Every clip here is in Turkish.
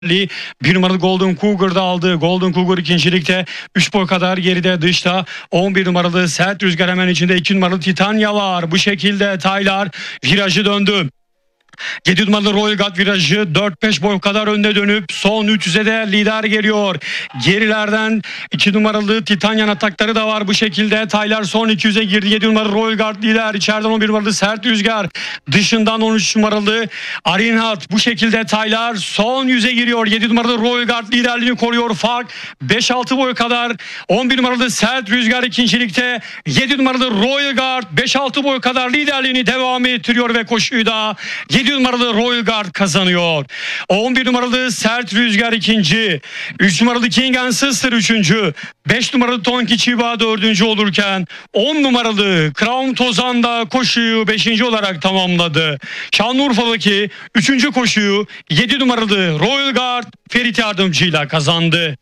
Bir numaralı Golden Cougar'da aldı. Golden Cougar ikincilikte 3 boy kadar geride, dışta 11 numaralı Sert Rüzgar, hemen içinde 2 numaralı Titania var. Bu şekilde Taylar virajı döndü. 7 numaralı Royal Guard virajı 4-5 boy kadar önde dönüp son 300'e de lider geliyor. Gerilerden 2 numaralı Titanian atakları da var bu şekilde. Taylar son 200'e girdi. 7 numaralı Royal Guard lider. İçeriden 11 numaralı Sert Rüzgar. Dışından 13 numaralı Arinhat. Bu şekilde Taylar son 100'e giriyor. 7 numaralı Royal Guard liderliğini koruyor. Fark 5-6 boy kadar. 11 numaralı Sert Rüzgar ikincilikte. 7 numaralı Royal Guard 5-6 boy kadar liderliğini devam ettiriyor ve koşuyu da 7 numaralı Royal Guard kazanıyor. 11 numaralı Sert Rüzgar ikinci. 3 numaralı King and Sister üçüncü. 5 numaralı Tonki Chiba dördüncü olurken 10 numaralı Crown Tozan da koşuyu 5. olarak tamamladı. Şanlıurfa'daki 3. koşuyu 7 numaralı Royal Guard Ferit Yardımcı'yla kazandı.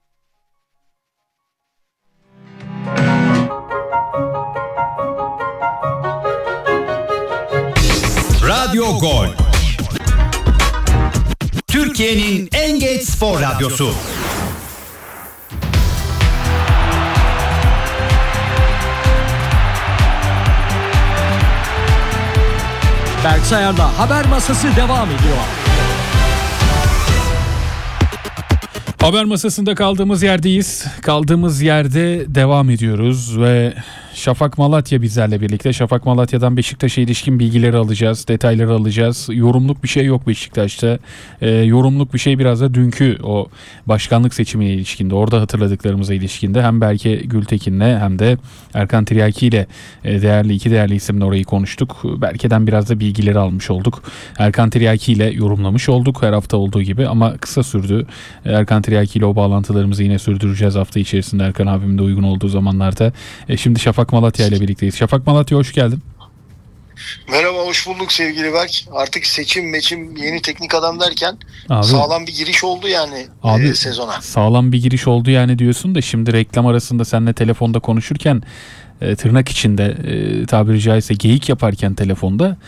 Radyo Gol. Türkiye'nin en geç spor radyosu. Berk Sayar'la haber masası devam ediyor. Haber masasında kaldığımız yerdeyiz. Kaldığımız yerde devam ediyoruz ve Şafak Malatya bizlerle birlikte. Şafak Malatya'dan Beşiktaş'a ilişkin bilgileri alacağız, detayları alacağız. Yorumluk bir şey yok Beşiktaş'ta. Yorumluk bir şey biraz da dünkü o başkanlık seçimine ilişkinde, orada hatırladıklarımıza ilişkinde hem Berke Gültekin'le hem de Erkan Tiryaki ile iki değerli isimle orayı konuştuk. Berke'den biraz da bilgileri almış olduk. Erkan Tiryaki ile yorumlamış olduk her hafta olduğu gibi ama kısa sürdü. Erkan Tiryaki ile o bağlantılarımızı yine sürdüreceğiz hafta içerisinde, Erkan abimin de uygun olduğu zamanlarda. Şimdi Şafak Malatya ile birlikteyiz. Şafak Malatya, hoş geldin. Merhaba, hoş bulduk sevgili Berk. Artık seçim yeni teknik adam derken abi, sağlam bir giriş oldu yani sezona. Sağlam bir giriş oldu yani diyorsun da şimdi reklam arasında seninle telefonda konuşurken tırnak içinde tabiri caizse geyik yaparken telefonda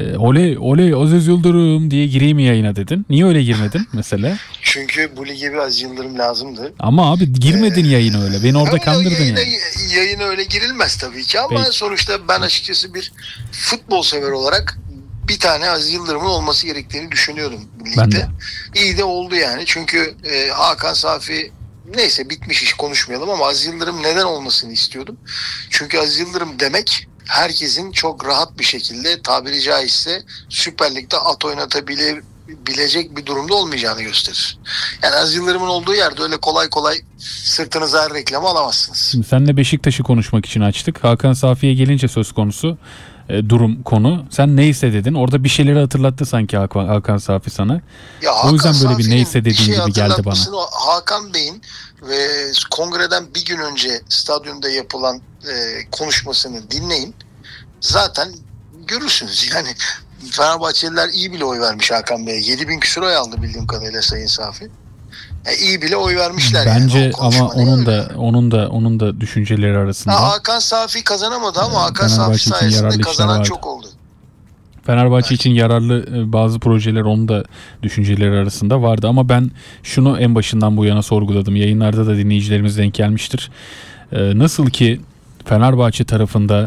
oley Aziz Yıldırım diye gireyim yayına dedin. Niye öyle girmedin mesela? Çünkü bu lige bir Aziz Yıldırım lazımdı. Ama abi girmedin yayına öyle. Beni orada kandırdın yani. Yayına öyle girilmez tabii ki ama sonuçta ben açıkçası bir futbol sever olarak bir tane Aziz Yıldırım'ın olması gerektiğini düşünüyordum bu ligde. Ben de. İyi de oldu yani. Çünkü Hakan Safi neyse bitmiş iş, konuşmayalım ama Aziz Yıldırım neden olmasını istiyordum. Çünkü Aziz Yıldırım demek herkesin çok rahat bir şekilde tabiri caizse Süper Lig'de at oynatabilecek bir durumda olmayacağını gösterir. Yani Aziz Yıldırım'ın olduğu yerde öyle kolay kolay sırtınıza her reklamı alamazsınız. Şimdi seninle Beşiktaş'ı konuşmak için açtık. Hakan Safi'ye gelince söz konusu durum konu. Sen neyse dedin. Orada bir şeyleri hatırlattı sanki Hakan Safi sana. Ya o yüzden Hakan böyle bir neyse dediğin şey gibi geldi bana. Hakan Bey'in ve kongreden bir gün önce stadyumda yapılan konuşmasını dinleyin. Zaten görürsünüz yani. Fenerbahçeliler iyi bile oy vermiş Hakan Bey'e. 7000 küsur oy aldı bildiğim kadarıyla Sayın Safi. İyi bile oy vermişler. Bence yani. Ama onun da düşünceleri arasında. Hakan Safi kazanamadı ama Hakan Safi için sayesinde kazanan çok oldu. Fenerbahçe için yararlı bazı projeler onun da düşünceleri arasında vardı ama ben şunu en başından bu yana sorguladım. Yayınlarda da dinleyicilerimiz denk gelmiştir. Nasıl ki Fenerbahçe tarafında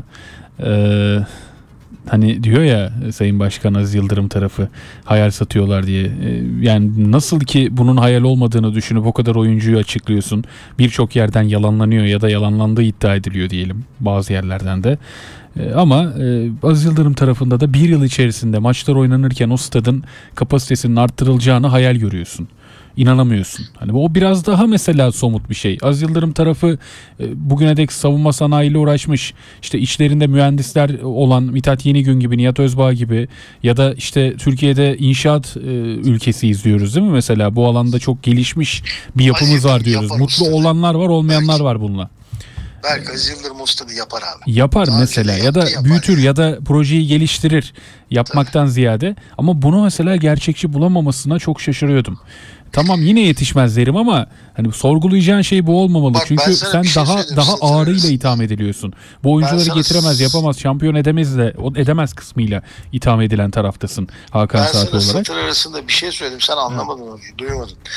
hani diyor ya Sayın Başkan Aziz Yıldırım tarafı hayal satıyorlar diye. Yani nasıl ki bunun hayal olmadığını düşünüp o kadar oyuncuyu açıklıyorsun. Birçok yerden yalanlanıyor ya da yalanlandığı iddia ediliyor diyelim bazı yerlerden de. Ama Aziz Yıldırım tarafında da bir yıl içerisinde maçlar oynanırken o stadın kapasitesinin arttırılacağını hayal görüyorsun. İnanamıyorsun. Hani o biraz daha mesela somut bir şey. Aziz Yıldırım tarafı bugüne dek savunma sanayiyle uğraşmış. İşte içlerinde mühendisler olan Mithat Yenigün gibi, Nihat Özbağ gibi ya da işte Türkiye'de inşaat ülkesi izliyoruz değil mi mesela? Bu alanda çok gelişmiş bir yapımız var diyoruz. Mutlu olanlar var, olmayanlar var bununla. Belki Aziz Yıldırım ustadı yapar abi. Yapar daha mesela ya da büyütür ya da projeyi geliştirir yapmaktan ziyade, ama bunu mesela gerçekçi bulamamasına çok şaşırıyordum. tamam yine yetişmez derim ama hani sorgulayacağın şey bu olmamalı. Bak, Çünkü ben sana sen bir şey daha söyleyeyim, daha satır ağırıyla arasında. itham ediliyorsun. Bu oyuncuları sana- getiremez, yapamaz, şampiyon edemez de edemez kısmıyla itham edilen taraftasın Hakan Ben Safi sana olarak. satır arasında bir şey söyledim. Sen anlamadın onu, duymadın.